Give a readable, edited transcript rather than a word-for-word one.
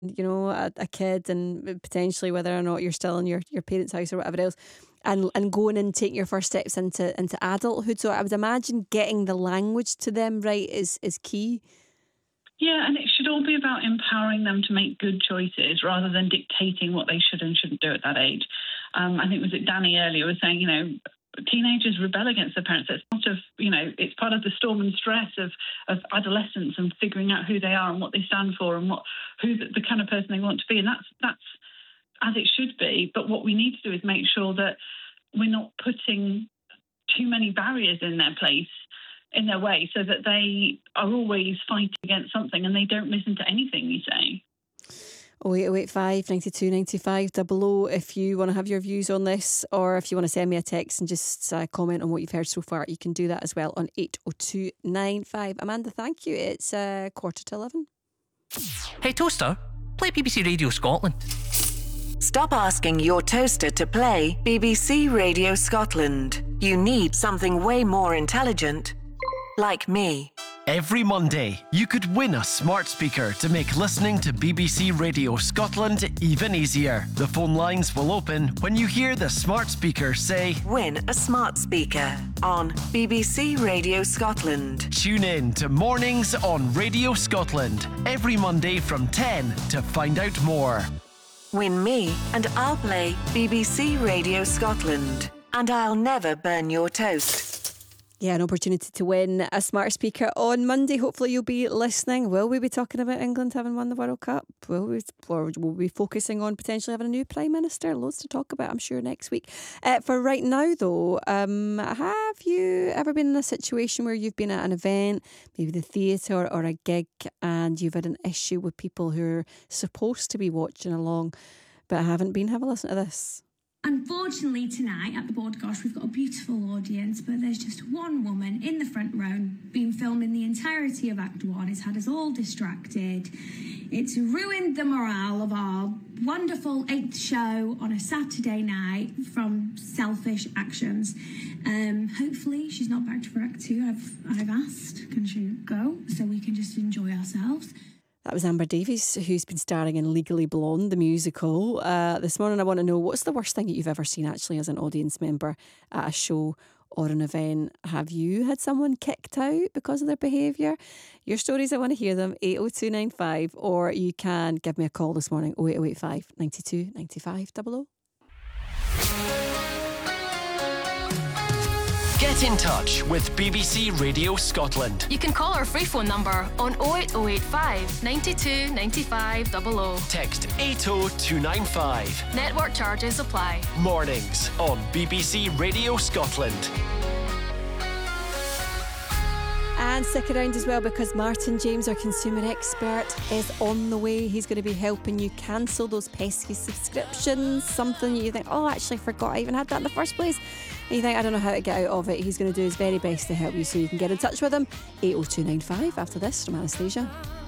a kid, and potentially whether or not you're still in your parents' house or whatever else, and going and taking your first steps into adulthood. So I would imagine getting the language to them right is key. Yeah, and it should all be about empowering them to make good choices rather than dictating what they should and shouldn't do at that age. I think was it Danny earlier was saying, teenagers rebel against their parents. It's part of, it's part of the storm and stress of adolescence and figuring out who they are and what they stand for and who the kind of person they want to be. And that's as it should be. But what we need to do is make sure that we're not putting too many barriers in their way, so that they are always fighting against something and they don't listen to anything you say. 08085 92 95 00 if you want to have your views on this, or if you want to send me a text and just comment on what you've heard so far, you can do that as well on 80295. Amanda, thank you. It's 11:15. Hey Toaster, play BBC Radio Scotland. Stop asking your toaster to play BBC Radio Scotland. You need something way more intelligent. Like me. Every Monday, you could win a smart speaker to make listening to BBC Radio Scotland even easier. The phone lines will open when you hear the smart speaker say, "Win a smart speaker" on BBC Radio Scotland. Tune in to Mornings on Radio Scotland every Monday from 10 to find out more. Win me and I'll play BBC Radio Scotland. And I'll never burn your toast. Yeah, an opportunity to win a smart speaker on Monday. Hopefully you'll be listening. Will we be talking about England having won the World Cup? Or will we be focusing on potentially having a new Prime Minister? Loads to talk about, I'm sure, next week. For right now, though, have you ever been in a situation where you've been at an event, maybe the theatre or a gig, and you've had an issue with people who are supposed to be watching along but haven't been? Have a listen to this. Unfortunately, tonight at the Bord Gosh, we've got a beautiful audience, but there's just one woman in the front row been filming the entirety of Act 1. It's had us all distracted. It's ruined the morale of our wonderful 8th show on a Saturday night from selfish actions. Hopefully she's not back for Act 2. I've asked, can she go so we can just enjoy ourselves? That was Amber Davies, who's been starring in Legally Blonde, the musical. This morning I want to know, what's the worst thing that you've ever seen actually as an audience member at a show or an event? Have you had someone kicked out because of their behaviour? Your stories, I want to hear them, 80295, or you can give me a call this morning, 08085 92 95 00. Get in touch with BBC Radio Scotland. You can call our free phone number on 08085 92 95 00. Text 80295. Network charges apply. Mornings on BBC Radio Scotland. And stick around as well, because Martin James, our consumer expert, is on the way. He's going to be helping you cancel those pesky subscriptions. Something you think, oh, actually forgot I even had that in the first place. And you think, I don't know how to get out of it. He's going to do his very best to help you, so you can get in touch with him. 80295 after this from Anastasia.